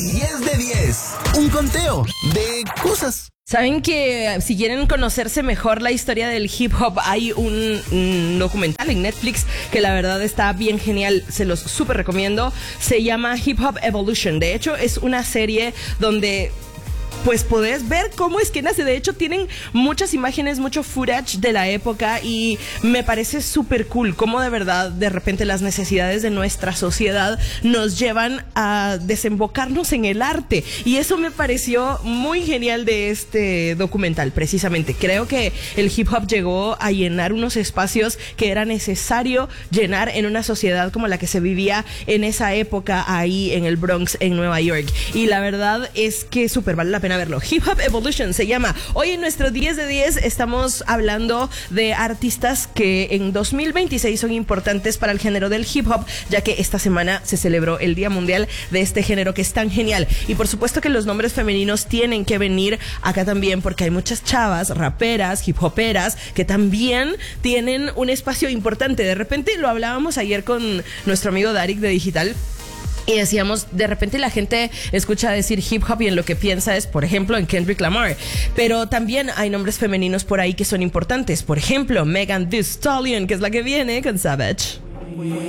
10 de 10. Un conteo de cosas. Saben que si quieren conocerse mejor la historia del hip hop, hay un documental en Netflix que la verdad está bien genial, se los súper recomiendo. Se llama Hip Hop Evolution. De hecho, es una serie donde pues podés ver cómo es que nace. De hecho, tienen muchas imágenes, mucho footage de la época y me parece súper cool cómo de verdad, de repente, las necesidades de nuestra sociedad nos llevan a desembocarnos en el arte. Y eso me pareció muy genial de este documental, precisamente. Creo que el hip hop llegó a llenar unos espacios que era necesario llenar en una sociedad como la que se vivía en esa época ahí en el Bronx, en Nueva York. Y la verdad es que súper vale la pena verlo. Hip Hop Evolution se llama. Hoy en nuestro 10 de 10 estamos hablando de artistas que en 2026 son importantes para el género del hip hop, ya que esta semana se celebró el Día Mundial de este género que es tan genial. Y por supuesto que los nombres femeninos tienen que venir acá también, porque hay muchas chavas, raperas, hip hoperas, que también tienen un espacio importante. De repente lo hablábamos ayer con nuestro amigo Darik de Digital. Y decíamos, de repente la gente escucha decir hip hop y en lo que piensa es, por ejemplo, en Kendrick Lamar. Pero también hay nombres femeninos por ahí que son importantes. Por ejemplo, Megan Thee Stallion, que es la que viene con Savage.